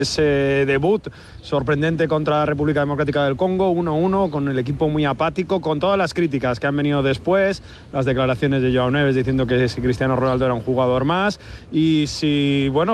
Ese debut sorprendente contra la República Democrática del Congo, 1-1, con el equipo muy apático, con todas las críticas que han venido después, las declaraciones de Joao Neves diciendo que si Cristiano Ronaldo era un jugador más, y si, bueno,